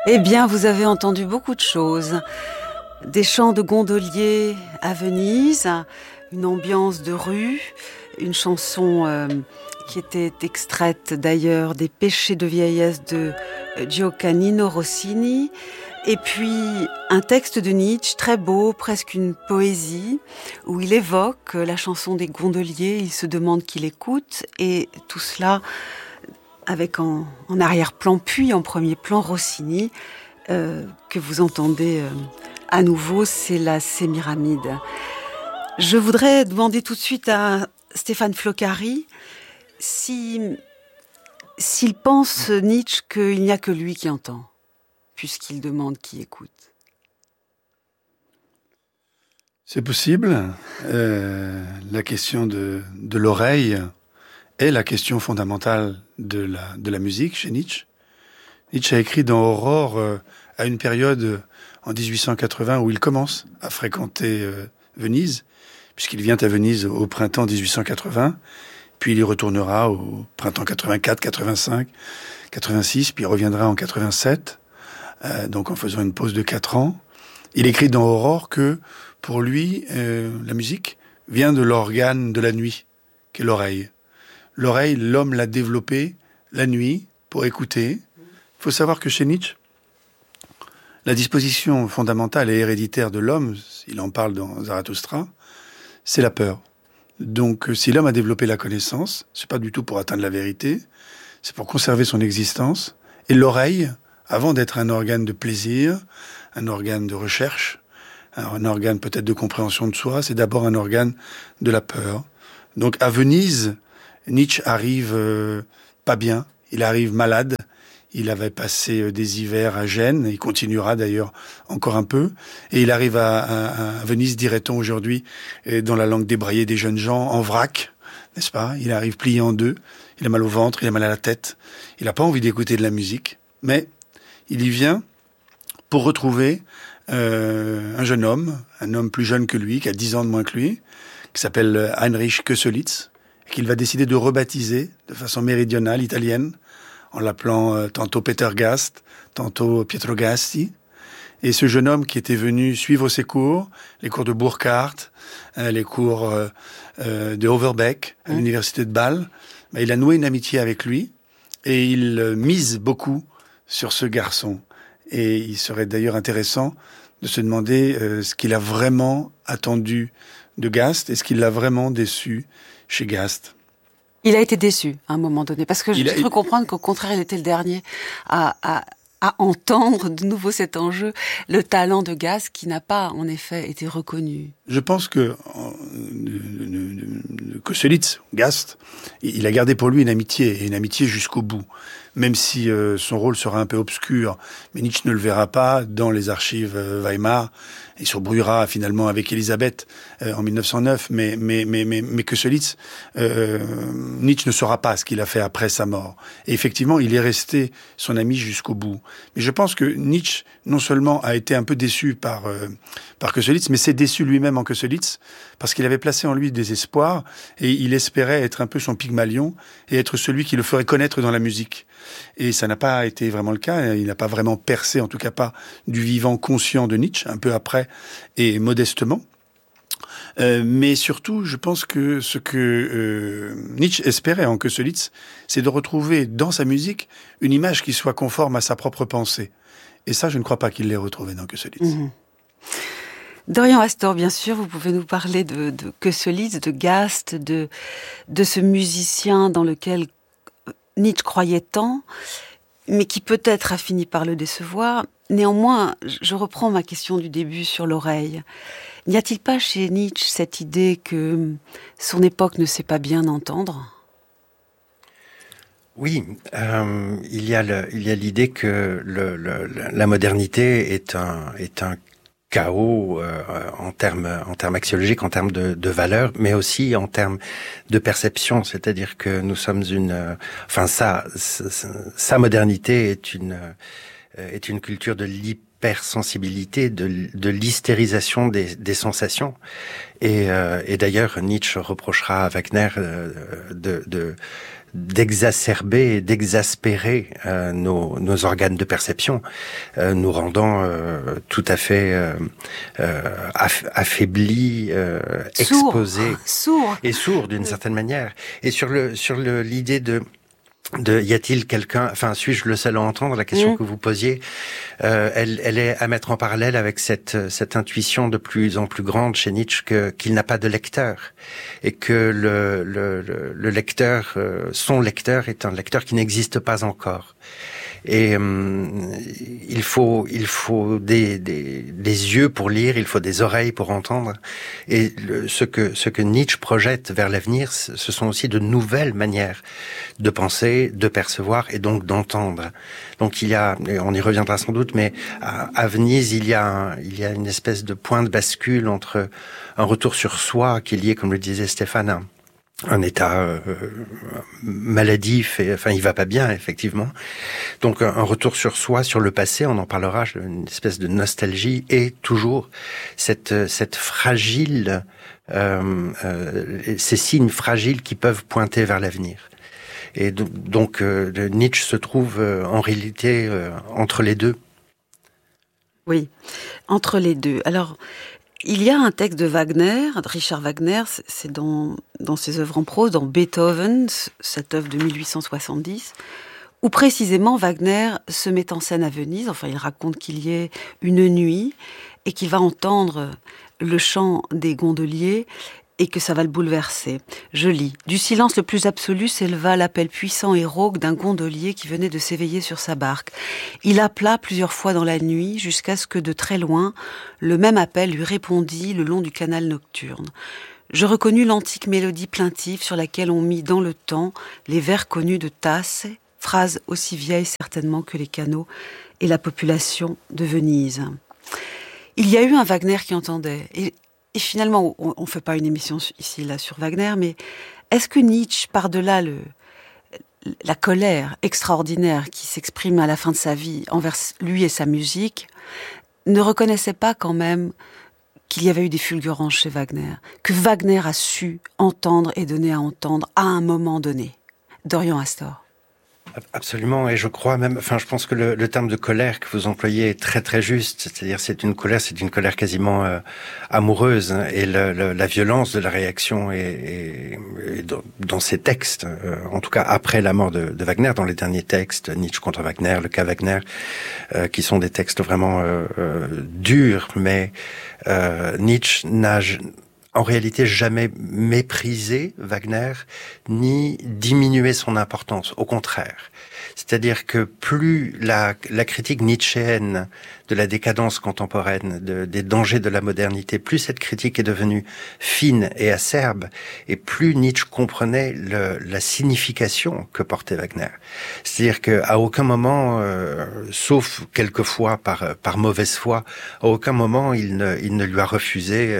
Eh bien, vous avez entendu beaucoup de choses. Des chants de gondoliers à Venise, une ambiance de rue, une chanson qui était extraite d'ailleurs des Péchés de vieillesse de Gioacchino Rossini, et puis un texte de Nietzsche très beau, presque une poésie, où il évoque la chanson des gondoliers, il se demande qui l'écoute, et tout cela avec en arrière-plan, puis en premier plan Rossini, que vous entendez à nouveau, c'est la Sémiramide. Je voudrais demander tout de suite à Stéphane Floccari s'il pense, Nietzsche, qu'il n'y a que lui qui entend, puisqu'il demande qui écoute. C'est possible. La question de l'oreille est la question fondamentale de la musique chez Nietzsche. Nietzsche a écrit dans Aurore à une période en 1880 où il commence à fréquenter Venise, puisqu'il vient à Venise au printemps 1880, puis il y retournera au printemps 84, 85, 86, puis il reviendra en 87, donc en faisant une pause de 4 ans. Il écrit dans Aurore que pour lui, la musique vient de l'organe de la nuit, qui est l'oreille. L'oreille, l'homme l'a développée la nuit pour écouter. Il faut savoir que chez Nietzsche, la disposition fondamentale et héréditaire de l'homme, il en parle dans Zarathustra, c'est la peur. Donc si l'homme a développé la connaissance, c'est pas du tout pour atteindre la vérité, c'est pour conserver son existence. Et l'oreille, avant d'être un organe de plaisir, un organe de recherche, un organe peut-être de compréhension de soi, c'est d'abord un organe de la peur. Donc à Venise, Nietzsche arrive pas bien, il arrive malade. Il avait passé des hivers à Gênes, il continuera d'ailleurs encore un peu, et il arrive à Venise, dirait-on aujourd'hui, dans la langue débraillée des jeunes gens, en vrac, n'est-ce pas? Il arrive plié en deux, il a mal au ventre, il a mal à la tête, il n'a pas envie d'écouter de la musique, mais il y vient pour retrouver un jeune homme, un homme plus jeune que lui, qui a 10 ans de moins que lui, qui s'appelle Heinrich Köselitz, et qu'il va décider de rebaptiser de façon méridionale, italienne, en l'appelant tantôt Peter Gast, tantôt Pietro Gasti. Et ce jeune homme qui était venu suivre ses cours, les cours de Burckhardt, les cours de Overbeck, à l'université de Bâle, il a noué une amitié avec lui et il mise beaucoup sur ce garçon. Et il serait d'ailleurs intéressant de se demander ce qu'il a vraiment attendu de Gast et ce qu'il l'a vraiment déçu chez Gast. Il a été déçu à un moment donné, parce que j'ai cru comprendre qu'au contraire, il était le dernier à entendre de nouveau cet enjeu, le talent de Gast qui n'a pas, en effet, été reconnu. Je pense que Köselitz, Gast, il a gardé pour lui une amitié, et une amitié jusqu'au bout. Même si son rôle sera un peu obscur, mais Nietzsche ne le verra pas dans les archives Weimar. Il se brouillera finalement avec Elisabeth en 1909, mais Köselitz, Nietzsche ne saura pas ce qu'il a fait après sa mort. Et effectivement, il est resté son ami jusqu'au bout. Mais je pense que Nietzsche, non seulement a été un peu déçu par Köselitz, mais s'est déçu lui-même en Köselitz, parce qu'il avait placé en lui des espoirs, et il espérait être un peu son Pygmalion, et être celui qui le ferait connaître dans la musique. Et ça n'a pas été vraiment le cas, il n'a pas vraiment percé, en tout cas pas du vivant conscient de Nietzsche, un peu après, et modestement. Mais surtout, je pense que ce que Nietzsche espérait en Köselitz, c'est de retrouver dans sa musique une image qui soit conforme à sa propre pensée. Et ça, je ne crois pas qu'il l'ait retrouvé dans Köselitz. Mmh. Dorian Astor, bien sûr, vous pouvez nous parler de Köselitz, de Gast, de ce musicien dans lequel Nietzsche croyait tant, mais qui peut-être a fini par le décevoir. Néanmoins, je reprends ma question du début sur l'oreille. N'y a-t-il pas chez Nietzsche cette idée que son époque ne sait pas bien entendre ? Oui, il y a l'idée que la modernité est un chaos en termes axiologiques, en termes de valeurs, mais aussi en termes de perception. C'est-à-dire que nous sommes sa modernité est une culture de l'hypersensibilité, de l'hystérisation des sensations. Et d'ailleurs, Nietzsche reprochera à Wagner d'exacerber et d'exaspérer nos organes de perception, nous rendant tout à fait affaiblis, exposés, et sourds d'une certaine manière. Et sur l'idée de y a-t-il quelqu'un, enfin, suis-je le seul à entendre, la question que vous posiez, elle est à mettre en parallèle avec cette intuition de plus en plus grande chez Nietzsche qu'il n'a pas de lecteur, et que le lecteur, son lecteur est un lecteur qui n'existe pas encore. Et il faut des yeux pour lire, il faut des oreilles pour entendre. Et ce que Nietzsche projette vers l'avenir, ce sont aussi de nouvelles manières de penser, de percevoir et donc d'entendre. Donc il y a, et on y reviendra sans doute, mais à Venise, il y a une espèce de point de bascule entre un retour sur soi qui est lié, comme le disait Stéphane, un état maladif, et enfin il va pas bien effectivement. Donc un retour sur soi, sur le passé, on en parlera, une espèce de nostalgie, et toujours cette fragile, ces signes fragiles qui peuvent pointer vers l'avenir. Et donc Nietzsche se trouve en réalité entre les deux. Oui, entre les deux. Alors, il y a un texte de Wagner, de Richard Wagner, c'est dans ses œuvres en prose, dans Beethoven, cette œuvre de 1870, où précisément Wagner se met en scène à Venise. Enfin, il raconte qu'il y ait une nuit et qu'il va entendre le chant des gondoliers et que ça va le bouleverser. Je lis. Du silence le plus absolu s'éleva l'appel puissant et rauque d'un gondolier qui venait de s'éveiller sur sa barque. Il appela plusieurs fois dans la nuit jusqu'à ce que de très loin, le même appel lui répondit le long du canal nocturne. Je reconnus l'antique mélodie plaintive sur laquelle on mit dans le temps les vers connus de Tasse, phrase aussi vieille certainement que les canaux et la population de Venise. Il y a eu un Wagner qui entendait. Et finalement, on ne fait pas une émission ici là sur Wagner, mais est-ce que Nietzsche, par-delà la colère extraordinaire qui s'exprime à la fin de sa vie envers lui et sa musique, ne reconnaissait pas quand même qu'il y avait eu des fulgurances chez Wagner, que Wagner a su entendre et donner à entendre à un moment donné? Dorian Astor. Absolument, et je crois même, enfin, je pense que le terme de colère que vous employez est très très juste. C'est-à-dire, c'est une colère quasiment amoureuse, et la violence de la réaction est dans ces textes, en tout cas après la mort de Wagner, dans les derniers textes, Nietzsche contre Wagner, le cas Wagner, qui sont des textes vraiment durs, mais Nietzsche n'a en réalité jamais méprisé Wagner, ni diminué son importance. Au contraire. C'est-à-dire que plus la critique nietzschéenne de la décadence contemporaine, des dangers de la modernité, plus cette critique est devenue fine et acerbe, et plus Nietzsche comprenait la signification que portait Wagner. C'est-à-dire qu'à aucun moment, sauf quelquefois par mauvaise foi, à aucun moment il ne lui a refusé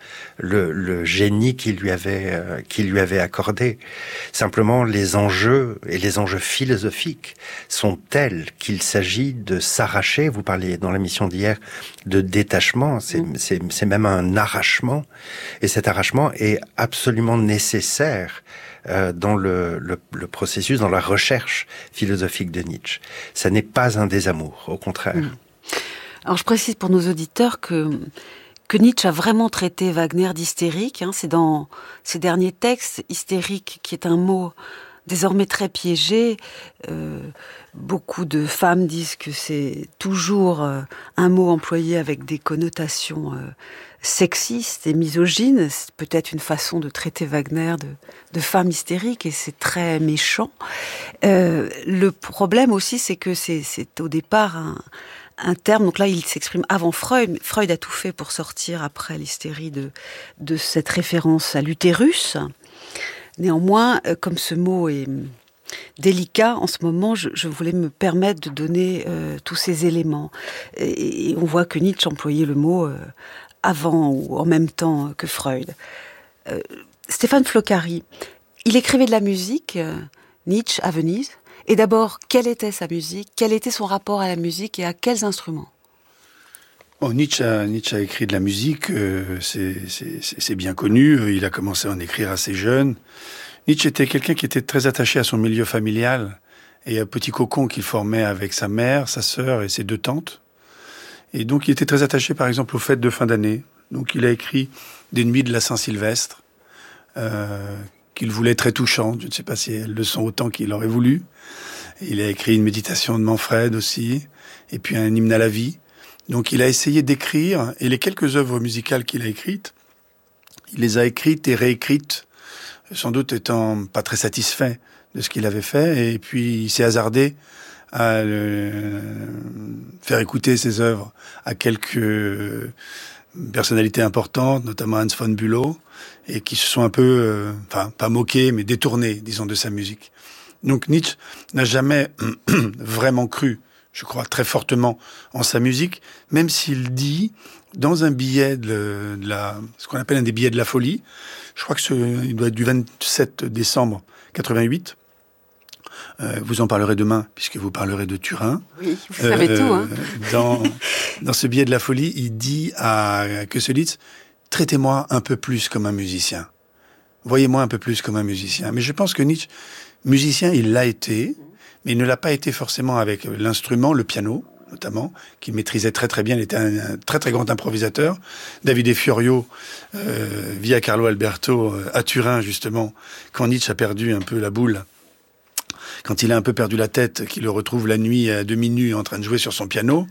le génie qu'il lui avait accordé. Simplement, les enjeux et les enjeux philosophiques sont tels qu'il s'agit de s'arracher. Vous parliez dans l'émission d'hier de détachement, c'est même un arrachement, et cet arrachement est absolument nécessaire dans le processus, dans la recherche philosophique de Nietzsche. Ça n'est pas un désamour, au contraire. Alors je précise pour nos auditeurs que Nietzsche a vraiment traité Wagner d'hystérique. C'est dans ses derniers textes, hystérique, qui est un mot désormais très piégé. Beaucoup de femmes disent que c'est toujours un mot employé avec des connotations sexistes et misogynes. C'est peut-être une façon de traiter Wagner de femme hystérique, et c'est très méchant. Le problème aussi, c'est que c'est au départ un terme, donc là il s'exprime avant Freud. Freud a tout fait pour sortir après l'hystérie de cette référence à l'utérus. Néanmoins, comme ce mot est délicat en ce moment, je voulais me permettre de donner tous ces éléments. Et on voit que Nietzsche employait le mot avant ou en même temps que Freud. Stéphane Floccari, il écrivait de la musique, Nietzsche, à Venise. Et d'abord, quelle était sa musique? Quel était son rapport à la musique et à quels instruments? Nietzsche a écrit de la musique, c'est bien connu. Il a commencé à en écrire assez jeune. Nietzsche était quelqu'un qui était très attaché à son milieu familial et au petit cocon qu'il formait avec sa mère, sa sœur et ses 2 tantes. Et donc il était très attaché par exemple aux fêtes de fin d'année. Donc il a écrit des nuits de la Saint-Sylvestre, qu'il voulait très touchantes. Je ne sais pas si elles le sont autant qu'il aurait voulu. Il a écrit une méditation de Manfred aussi, et puis un hymne à la vie. Donc il a essayé d'écrire, et les quelques œuvres musicales qu'il a écrites, il les a écrites et réécrites, sans doute étant pas très satisfait de ce qu'il avait fait, et puis il s'est hasardé à faire écouter ses œuvres à quelques personnalités importantes, notamment Hans von Bülow, et qui se sont un peu, pas moqués, mais détournés, disons, de sa musique. Donc Nietzsche n'a jamais vraiment cru, je crois, très fortement en sa musique, même s'il dit, dans un billet ce qu'on appelle un des billets de la folie, je crois que il doit être du 27 décembre 88, vous en parlerez demain, puisque vous parlerez de Turin. Oui, vous savez tout. Hein. Dans ce billet de la folie, il dit à Köselitz, traitez-moi un peu plus comme un musicien. Voyez-moi un peu plus comme un musicien. Mais je pense que Nietzsche, musicien, il l'a été, mais il ne l'a pas été forcément avec l'instrument, le piano, notamment, qu'il maîtrisait très très bien. Il était un très très grand improvisateur. Davide Fiorio, via Carlo Alberto, à Turin, justement, quand Nietzsche a perdu un peu la boule, quand il a un peu perdu la tête, qu'il le retrouve la nuit à demi nu en train de jouer sur son piano,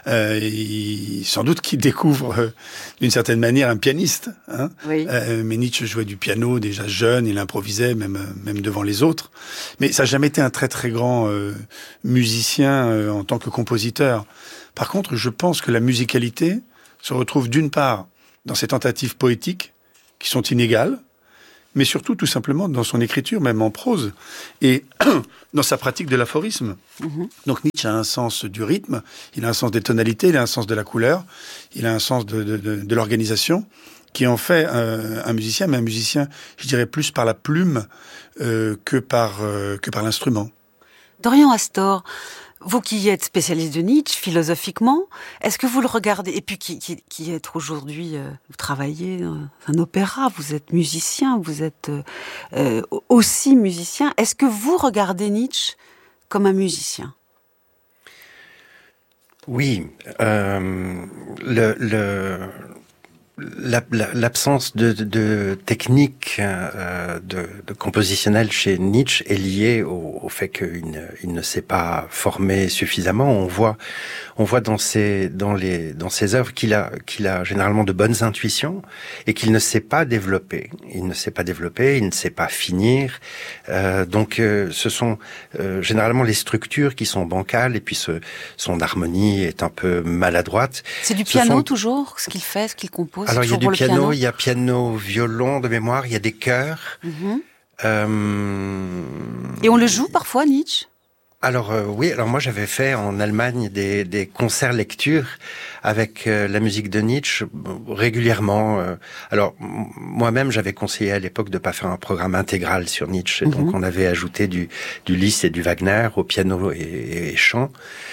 sans doute qu'il découvre d'une certaine manière un pianiste. Hein. Oui. Mais Nietzsche jouait du piano déjà jeune, il improvisait même devant les autres. Mais ça n'a jamais été un très très grand musicien en tant que compositeur. Par contre, je pense que la musicalité se retrouve d'une part dans ses tentatives poétiques, qui sont inégales, mais surtout, tout simplement, dans son écriture, même en prose, et dans sa pratique de l'aphorisme. Donc Nietzsche a un sens du rythme, il a un sens des tonalités, il a un sens de la couleur, il a un sens de l'organisation, qui en fait un musicien, mais un musicien, je dirais, plus par la plume que par l'instrument. Dorian Astor, vous qui êtes spécialiste de Nietzsche, philosophiquement, est-ce que vous le regardez, et puis qui êtes aujourd'hui, vous travaillez dans un opéra, vous êtes musicien, vous êtes aussi musicien, est-ce que vous regardez Nietzsche comme un musicien ? Oui, l'absence de technique de compositionnelle chez Nietzsche est liée au fait qu'il ne s'est pas formé suffisamment. On voit dans ses œuvres qu'il a généralement de bonnes intuitions et qu'il ne sait pas développer. Il ne sait pas finir. Donc ce sont généralement les structures qui sont bancales et puis son harmonie est un peu maladroite. C'est du piano toujours, ce qu'il fait, ce qu'il compose? Alors il y a du piano, il y a piano, violon de mémoire, il y a des chœurs. Et on le joue parfois, Nietzsche? Alors oui, alors moi j'avais fait en Allemagne des concerts lectures avec la musique de Nietzsche régulièrement. Alors moi-même j'avais conseillé à l'époque de pas faire un programme intégral sur Nietzsche, donc on avait ajouté du Liszt et du Wagner au piano et chant.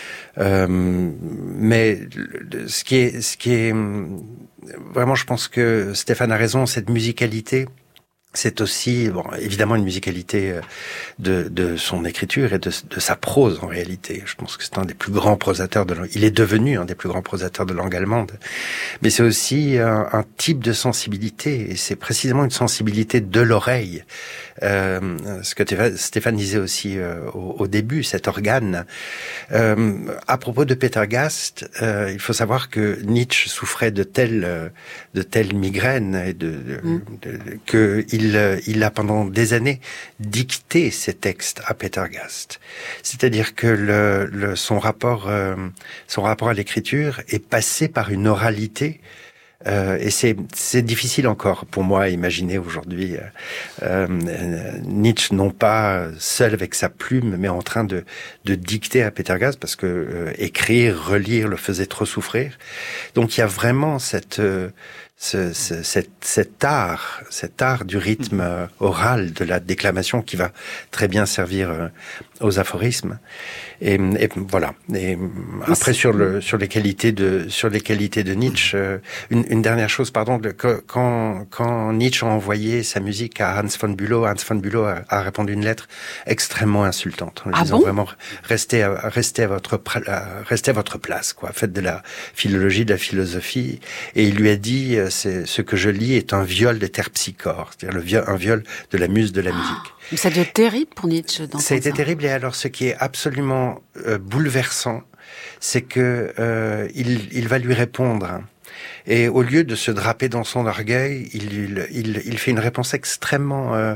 Mais ce qui est vraiment, je pense que Stéphane a raison, cette musicalité, c'est aussi, évidemment, une musicalité de son écriture et de sa prose, en réalité. Je pense que c'est un des plus grands prosateurs il est devenu un des plus grands prosateurs de langue allemande. Mais c'est aussi un type de sensibilité, et c'est précisément une sensibilité de l'oreille. Ce que Stéphane disait aussi au début, cet organe. À propos de Peter Gast, il faut savoir que Nietzsche souffrait de telles migraines et que il a pendant des années dicté ses textes à Peter Gast. C'est-à-dire que son rapport à l'écriture est passé par une oralité. Et c'est difficile encore pour moi à imaginer aujourd'hui Nietzsche non pas seul avec sa plume, mais en train de dicter à Peter Gast, parce que écrire, relire le faisait trop souffrir. Donc il y a vraiment cette cet art du rythme oral, de la déclamation qui va très bien servir aux aphorismes. Et voilà. Et après sur les qualités de Nietzsche, une dernière chose, pardon, quand Nietzsche a envoyé sa musique à Hans von Bülow a répondu une lettre extrêmement insultante en lui disant vraiment restez à votre place, quoi. Faites de la philologie, de la philosophie. Et il lui a dit ce que je lis est un viol des terpsichores, c'est-à-dire un viol de la muse de la musique. Mais ça a dû être terrible pour Nietzsche. Ça a été terrible. Et alors, ce qui est absolument bouleversant, c'est que il va lui répondre. Et au lieu de se draper dans son orgueil, il fait une réponse extrêmement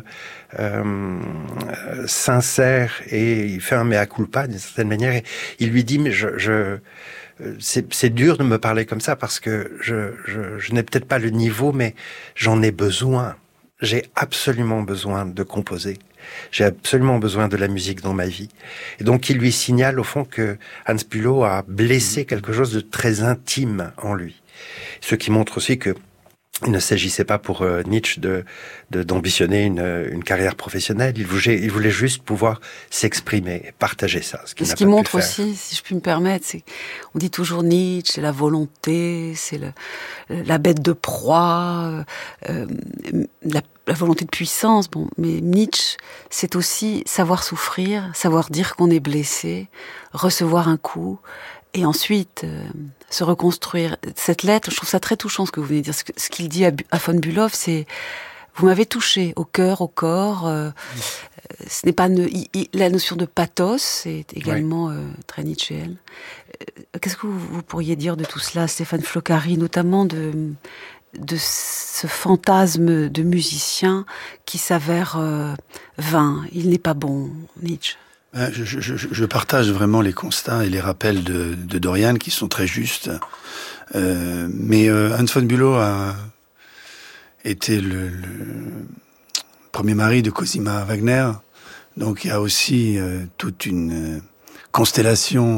sincère et il fait un mea culpa d'une certaine manière. Et il lui dit, mais c'est dur de me parler comme ça parce que je n'ai peut-être pas le niveau, mais j'en ai besoin. J'ai absolument besoin de composer. J'ai absolument besoin de la musique dans ma vie. Et donc, il lui signale, au fond, que Hans Bülow a blessé quelque chose de très intime en lui. Ce qui montre aussi que il ne s'agissait pas pour Nietzsche d'ambitionner une carrière professionnelle. Il voulait juste pouvoir s'exprimer, partager ça. Ce qui montre aussi, si je puis me permettre, c'est on dit toujours Nietzsche, c'est la volonté, c'est la bête de proie, la volonté de puissance. Bon, mais Nietzsche, c'est aussi savoir souffrir, savoir dire qu'on est blessé, recevoir un coup. Et ensuite, se reconstruire. Cette lettre, je trouve ça très touchant ce que vous venez de dire. Ce qu'il dit à von Bülow, c'est « Vous m'avez touché au cœur, au corps. » Ce n'est pas la notion de pathos, c'est également très nietzschéenne. Qu'est-ce que vous pourriez dire de tout cela, Stéphane Floccari, notamment de ce fantasme de musicien qui s'avère vain. Il n'est pas bon, Nietzsche. Je partage vraiment les constats et les rappels de Dorian qui sont très justes. Mais Hans von Bülow a été le premier mari de Cosima Wagner. Donc il y a aussi toute une constellation